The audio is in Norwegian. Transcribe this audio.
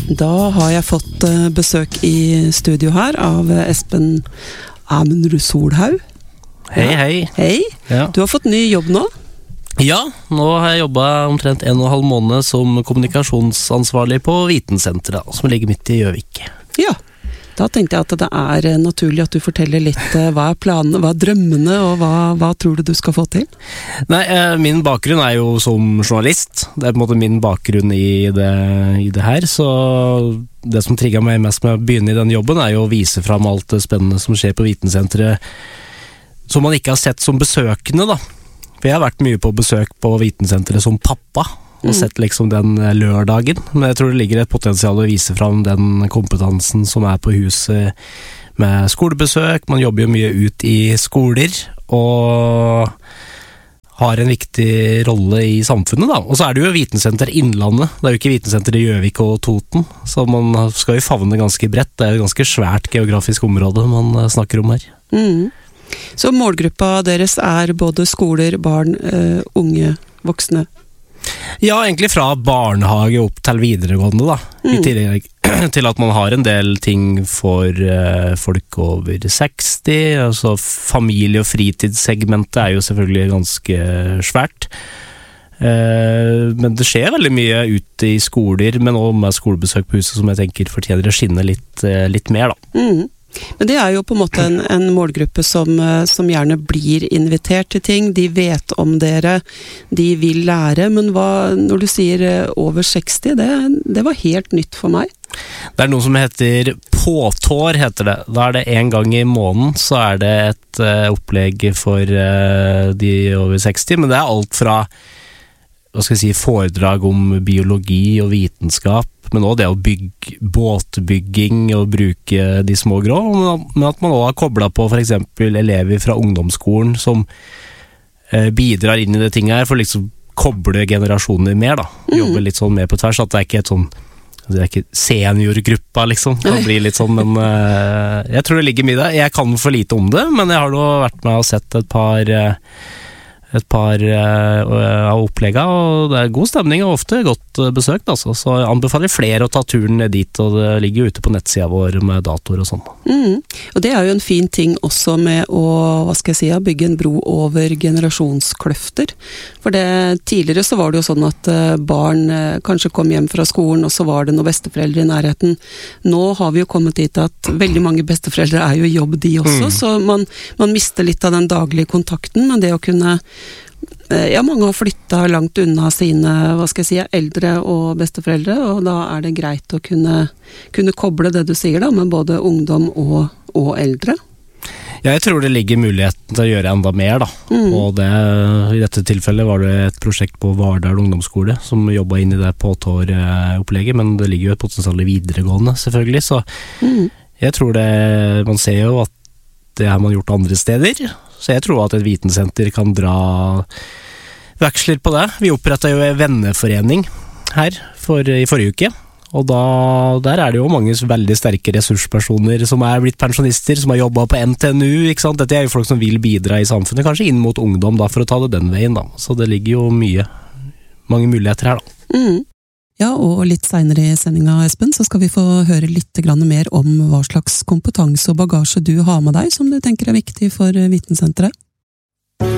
Da har jeg fått besøk i studio her av Espen Amundrud Solhaug. Hei, hei. Hei. Ja. Du har fått ny jobb nå? Ja, nå har jeg jobbet omtrent 1,5 måned som kommunikasjonsansvarlig på Vitensenteret, som ligger midt i Gjøvik. Ja, da tenkte jeg at det er naturlig at du forteller litt hva er planene, hva er drømmene, og hva tror du skal få til? Nei, min bakgrunn er jo som journalist. Det er på en måte min bakgrunn i det her, så det som trigget meg mest med å begynne i den jobben er jo å vise frem alt det spennende som skjer på Vitensenteret, som man ikke har sett som besøkende da. For jeg har vært mye på besøk på Vitensenteret som pappa, og sett liksom den lørdagen, men jeg tror det ligger et potensial å vise frem den kompetansen som er på huset med skolebesøk. Man jobber jo mye ut i skoler, og har en viktig rolle i samfunnet da. Og så er det jo Vitensenter Innlandet, det er jo ikke Vitensenter i Gjøvik og Toten, så man skal jo favne ganske bredt, det er jo ganske svært geografisk område man snakker om her. Så målgruppa deres er både skoler, barn, unge, voksne? Ja, egentlig fra barnehage opp til videregående da, i tillegg til at man har en del ting for folk over 60, altså familie- og fritidssegmentet er jo selvfølgelig ganske svært. Men det skjer veldig mye ute i skoler, men også med skolebesøk på huset som jeg tenker fortjener å skinne litt mer da. Men det er jo på en måte en målgruppe som gjerne blir invitert til ting, de vet om dere, de vil lære, men når du sier over 60, det var helt nytt for meg. Det er noe som heter påtår, heter det. Da er det en gang i måneden, så er det et opplegg for de over 60, men det er alt fra foredrag om biologi og vitenskap, men også det å bygge båtbygging og bruke de små grå, men at man også har koblet på for eksempel elever fra ungdomsskolen som bidrar inn i det tinget her, for liksom koble generasjoner mer da, jobbe litt sånn mer på tvers, at det er ikke et sånn, det er ikke seniorgruppa liksom, det blir litt sånn, men jeg tror det ligger mye der. Jeg kan for lite om det, men jeg har nå vært med og sett et par av opplegget, og det er god stemning og ofte godt besøkt, altså. Så jeg anbefaler flere å ta turen ned dit, og det ligger ute på nettsida vår med datoer og sånn. Og det er jo en fin ting også med å, bygge en bro over generasjonskløfter. For tidligere så var det jo sånn at barn kanskje kom hjem fra skolen, og så var det noen besteforeldre i nærheten. Nå har vi jo kommet dit at veldig mange besteforeldre er jo i jobb de også, så man mister litt av den daglige kontakten, men det å kunne mange har flyttet langt unna sine, eldre og besteforeldre, og da er det greit å kunne koble det du sier da, med både ungdom og eldre. Ja, jeg tror det ligger muligheten til å gjøre enda mer da, og i dette tilfellet var det et prosjekt på Vardal ungdomsskole som jobbet inn i det påtår-opplegget, men det ligger jo et potensial i videregående selvfølgelig, så jeg tror man ser jo at det har man gjort andre steder, så jeg tror at et vitensenter kan dra veksler på det. Vi opprettet jo en venneforening her i forrige uke, og der er det jo mange veldig sterke ressurspersoner som er blitt pensjonister, som har jobbet på NTNU, ikke sant? Dette er jo folk som vil bidra i samfunnet, kanskje inn mot ungdom da, for å ta det den veien da. Så det ligger jo mange muligheter her da. Ja, og litt senere i sendinga, Espen, så skal vi få høre litt mer om hva slags kompetanse og bagasje du har med deg, som du tenker er viktig for Vitensenteret.